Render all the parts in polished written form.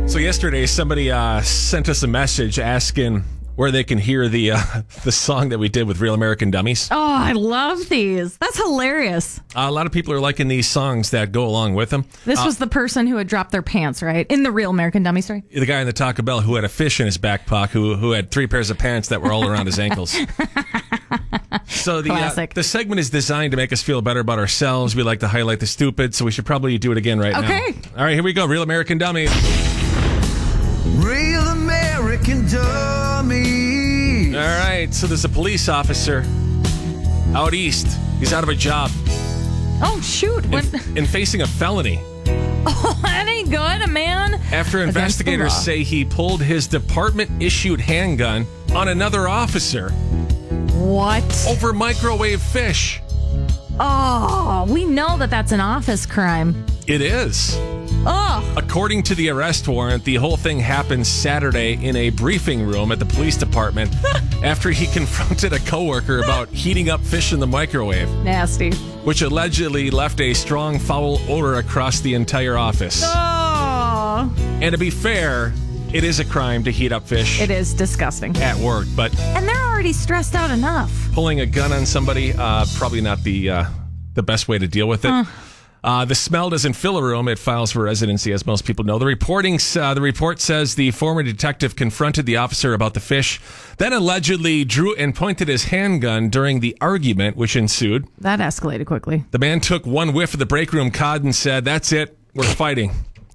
So yesterday, somebody sent us a message asking where they can hear the song that we did with Real American Dummies. Oh, I love these. That's hilarious. A lot of people are liking these songs that go along with them. This was the person who had dropped their pants, right? In the Real American Dummy story. The guy in the Taco Bell who had a fish in his back pocket, who had 3 pairs of pants that were all around his ankles. So the segment is designed to make us feel better about ourselves. We like to highlight the stupid, so we should probably do it again right now. Okay. All right, here we go. Real American Dummy. Real American Dummy. All right, so there's a police officer out east. He's out of a job Oh, shoot. and facing a felony. Oh, that ain't good, man. After investigators say he pulled his department-issued handgun on another officer What? over microwave fish. Oh, we know that that's an office crime. It is. Oh, According to the arrest warrant, the whole thing happened Saturday in a briefing room at the police department after he confronted a coworker about heating up fish in the microwave, nasty. which allegedly left a strong foul odor across the entire office. Oh, And to be fair, it is a crime to heat up fish it is disgusting. at work, but And they're already stressed out enough. pulling a gun on somebody, probably not the best way to deal with it. The smell doesn't fill a room; it files for residency, as most people know. The report says the former detective confronted the officer about the fish, then allegedly drew and pointed his handgun during the argument, which ensued. That escalated quickly. The man took one whiff of the break room cod and said, "That's it, we're fighting."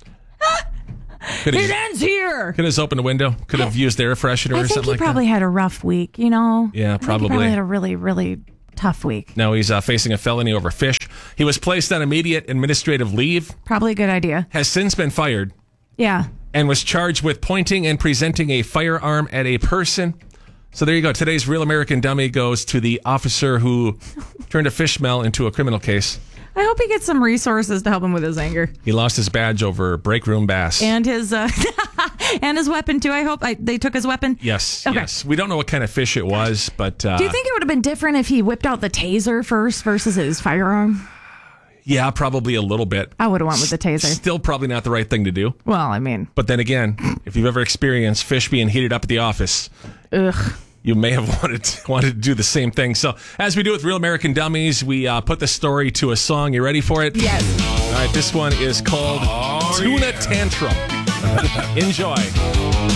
Could It have ends here. just opened a window. Could have used air freshener I or think something he like probably had a rough week, you know? Yeah, I think he probably. probably had a really, really tough week. that. Now he's facing a felony over fish. He was placed on immediate administrative leave, Probably a good idea. has since been fired, Yeah. and was charged with pointing and presenting a firearm at a person. So there you go. Today's Real American Dummy goes to the officer who turned a fish smell into a criminal case. I hope he gets some resources to help him with his anger. He lost his badge over break room bass. And his and his weapon, too. I hope they took his weapon. Yes, Okay. yes. We don't know what kind of fish it was, but... Do you think it would have been different if he whipped out the taser first versus his firearm? Yeah, probably a little bit. I would have went with the taser. Still probably not the right thing to do. Well, I mean, But then again, if you've ever experienced fish being heated up at the office... ugh. You may have wanted to do the same thing. So, as we do with Real American Dummies, we put the story to a song. You ready for it? Yes. All right, this one is called Tuna Tantrum. Enjoy.